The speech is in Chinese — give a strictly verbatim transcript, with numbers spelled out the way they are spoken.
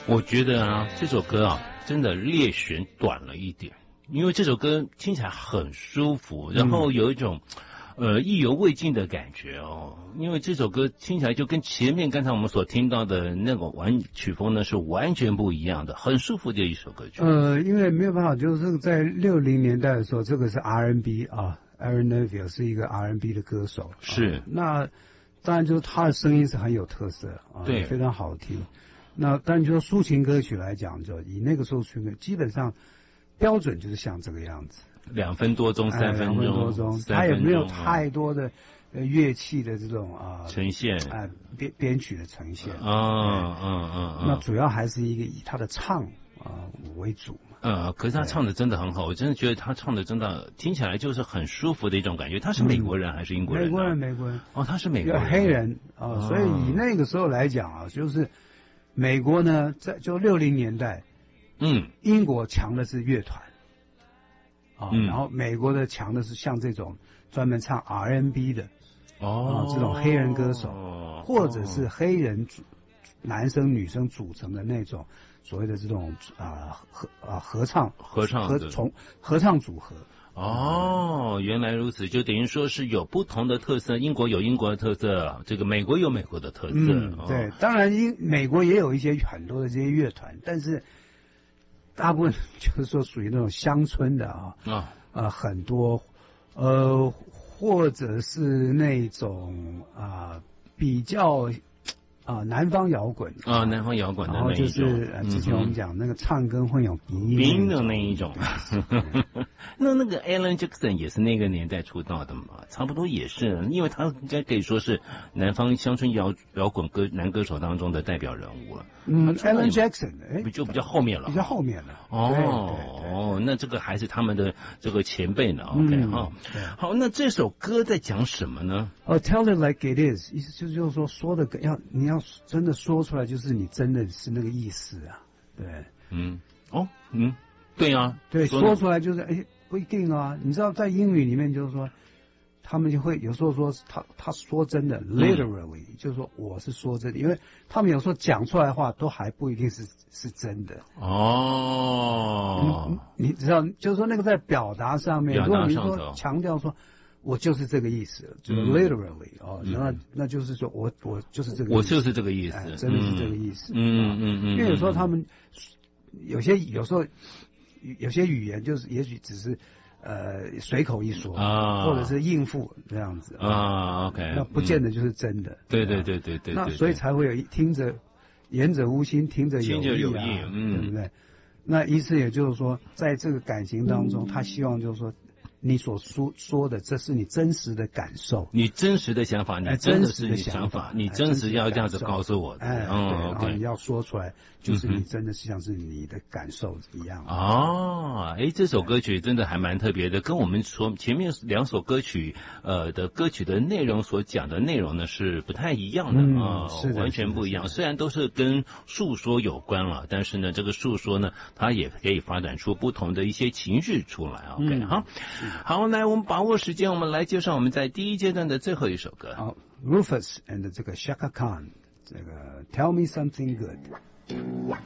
我觉得啊，这首歌啊，真的列弦短了一点，因为这首歌听起来很舒服，然后有一种、嗯、呃意犹未尽的感觉哦。因为这首歌听起来就跟前面刚才我们所听到的那个完曲风呢是完全不一样的，很舒服的一首歌曲。 呃，因为没有办法，就是在六零年代的时候，这个是 R and B 啊 ，Aaron Neville 是一个 R and B 的歌手， 是、 啊、那当然就是他的声音是很有特色啊， 对， 非常好听。那当然就说抒情歌曲来讲，就以那个时候抒情歌基本上标准就是像这个样子， 两分多钟、三分钟、 哎、两分多钟，它也没有太多的呃乐器的这种啊、呃、 呈现， 啊、呃、编编曲的呈现， 嗯嗯嗯， 那主要还是一个以他的唱啊、呃、为主嘛。 呃，可是他唱的真的很好，我真的觉得他唱的真的听起来就是很舒服的一种感觉。他是美国人还是英国人、啊嗯？ 美国人，美国人。 哦，他是美国人， 黑人啊、呃，所以以那个时候来讲啊，就是美国呢，在就六零年代， 嗯， 英国强的是乐团，啊、 嗯， 然后美国的强的是像这种专门唱 R and B 的， 哦、 啊，这种黑人歌手，哦、或者是黑人组男生女生组成的那种。所谓的这种啊合啊合唱合唱合从合唱组合哦，原来如此，就等于说是有不同的特色，英国有英国的特色，这个美国有美国的特色。 嗯，对，哦、当然英美国也有一些很多的这些乐团，但是大部分就是说属于那种乡村的啊啊、呃、很多呃或者是那种啊、呃、比较。啊，南方摇滚啊，南方摇滚的那一种， 然后就是呃之前我们讲那个唱跟混有鼻音鼻音的那一种。那那个 Alan Jackson 也是那个年代出道的嘛，差不多也是，因为他应该可以说是南方乡村摇摇滚歌男歌手当中的代表人物了。 嗯 ，Alan Jackson 哎， 就比较后面了， 比较后面了。 哦哦，那这个还是他们的这个前辈呢。OK 哈、嗯，好，那这首歌在讲什么呢？ 哦、oh, ，Tell it like it is， 意思就是说说的要你要真的说出来，就是你真的是那个意思啊。对， 嗯，哦，嗯，对啊， 对，说, 说出来就是哎。不一定啊，你知道在英语里面就是说，他们就会有时候说他他说真的 ，literally，、嗯、就是说我是说真的，因为他们有时候讲出来的话都还不一定是是真的。 哦， 你, 你知道，就是说那个在表达上面， 表达上如果你说强调说我就是这个意思，就是 literally、嗯、哦，那、嗯、那就是说我我就是这个意思， 我就是这个意思， 哎、真的是这个意思。 嗯嗯嗯， 因为有时候他们有些有时候。有些语言就是也许只是呃随口一说啊，或者是应付这样子啊 ，OK， 那不见得就是真的。 嗯、对对对对 对, 對， 那所以才会有听着言者无心，听着有意、啊， 有意，嗯， 对不对？那意思也就是说，在这个感情当中，他希望就是说。你所说说的，这是你真实的感受， 你真实的想法，你真的是你想法，你真实要这样子告诉我的， 哎， 嗯， 对，然后你要说出来，就是你真的是像是你的感受一样。 哦，哎，这首歌曲真的还蛮特别的，跟我们说前面两首歌曲呃的歌曲的内容所讲的内容呢是不太一样的啊， 是的， 完全不一样。虽然都是跟诉说有关了，但是呢，这个诉说呢，它也可以发展出不同的一些情绪出来。OK， 好。好，来，我们把握时间，我们来介绍我们在第一阶段的最后一首歌。 好 ，Rufus and 这个 Shaka Khan， 这个 Tell Me Something Good。